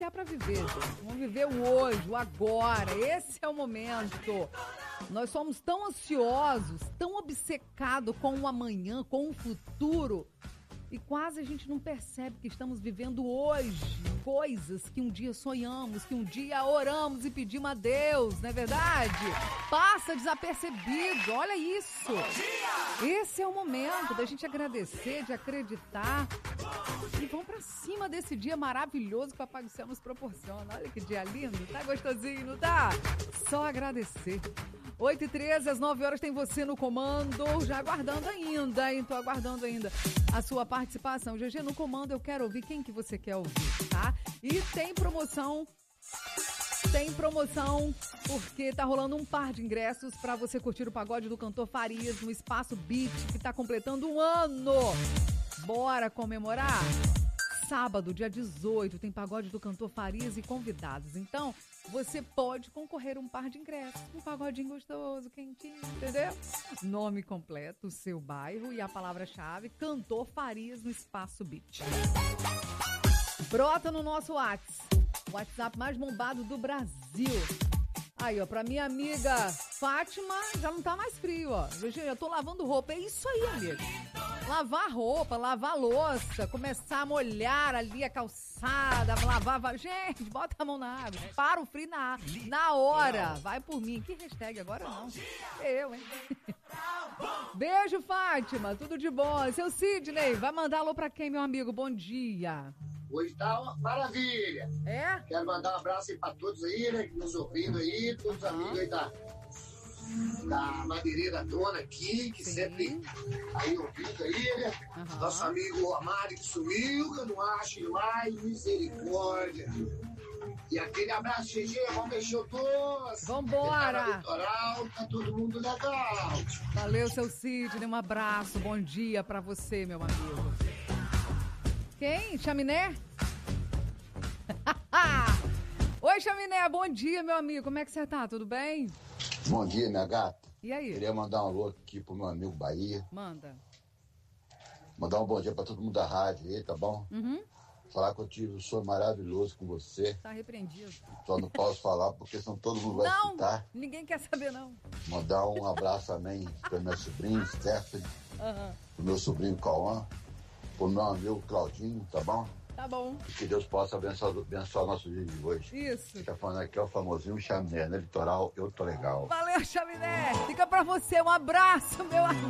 que é para viver, gente. Vamos viver o hoje, o agora. Esse é o momento. Nós somos tão ansiosos, tão obcecados com o amanhã, com o futuro, e quase a gente não percebe que estamos vivendo hoje coisas que um dia sonhamos, que um dia oramos e pedimos a Deus, não é verdade? Passa desapercebido, olha isso. Esse é o momento da gente agradecer, de acreditar. E vamos pra cima desse dia maravilhoso que o Papai do Céu nos proporciona. Olha que dia lindo, tá gostosinho, não tá? Só agradecer. 8h13, às 9 horas tem você no comando, já aguardando ainda, hein? Tô aguardando ainda a sua participação. GG, no comando eu quero ouvir quem que você quer ouvir, tá? E tem promoção porque tá rolando um par de ingressos pra você curtir o pagode do cantor Farias no Espaço Beat, que tá completando 1 ano. Bora comemorar? Sábado, dia 18, tem pagode do cantor Farias e convidados. Então, você pode concorrer a um par de ingressos. Um pagodinho gostoso, quentinho, entendeu? Nome completo, seu bairro e a palavra-chave, cantor Farias no Espaço Beat. Brota no nosso WhatsApp mais bombado do Brasil. Aí, ó, pra minha amiga Fátima, já não tá mais frio, ó. Eu já tô lavando roupa. É isso aí, amiga. Lavar roupa, lavar louça, começar a molhar ali a calçada, lavar... Gente, bota a mão na água. Para o frio na hora. Vai por mim. Que hashtag agora não? Eu, hein? Beijo, Fátima. Tudo de bom. Seu Sidney, vai mandar alô pra quem, meu amigo? Bom dia. Hoje tá uma maravilha. É? Quero mandar um abraço aí pra todos aí, né? Que nos ouvindo aí, todos os amigos aí da Madeireira Dona aqui, que sempre aí ouvindo aí, né? Nosso amigo Amário que sumiu, que eu não acho mais, misericórdia. E aquele abraço, GG, vamos mexer o doce. Vambora! Litoral, tá todo mundo legal. Valeu, seu Sidney, um abraço, bom dia pra você, meu amigo. Quem? Chaminé? Oi, Chaminé, bom dia, meu amigo. Como é que você tá? Tudo bem? Bom dia, minha gata. E aí? Queria mandar um alô aqui pro meu amigo Bahia. Manda. Mandar um bom dia pra todo mundo da rádio aí, tá bom? Uhum. Falar que eu tive um sonho maravilhoso com você. Tá repreendido. Só não posso falar porque senão todo mundo vai escutar. Não, ninguém quer saber, não. Mandar um abraço também pro meu sobrinho, Stephanie. Pro meu sobrinho, Cauã. Pro meu amigo Claudinho, tá bom? Tá bom. E que Deus possa abençoar nosso dia de hoje. Isso. Tá falando aqui, é o famosinho Chaminé, né? Litoral, eu tô legal. Valeu, Chaminé. Fica pra você. Um abraço, meu amigo.